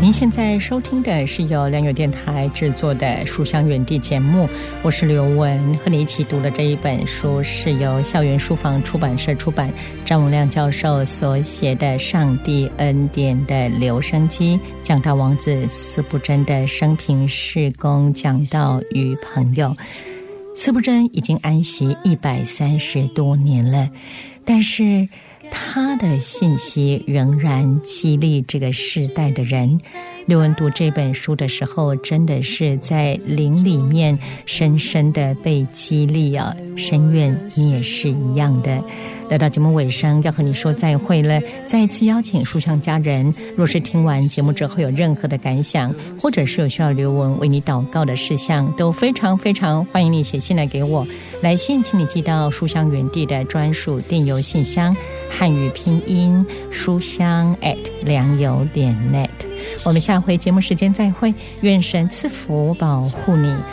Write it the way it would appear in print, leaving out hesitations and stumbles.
您现在收听的是由良友电台制作的《书香园地》节目，我是刘雯，和你一起读的这一本书是由校园书房出版社出版，张文亮教授所写的《上帝恩典的留声机》，讲到王子司布真的生平事工，讲到与朋友。司布真已经安息130多年了，但是他的信息仍然激励这个世代的人。刘雯读这本书的时候，真的是在灵里面深深的被激励啊！深愿你也是一样的。来到节目尾声，要和你说再会了。再一次邀请书香家人，若是听完节目之后有任何的感想，或者是有需要刘雯为你祷告的事项，都非常非常欢迎你写信来给我。来信请你寄到书香园地的专属电邮信箱，汉语拼音书香良友.net。我们下回节目时间再会，愿神赐福保护你。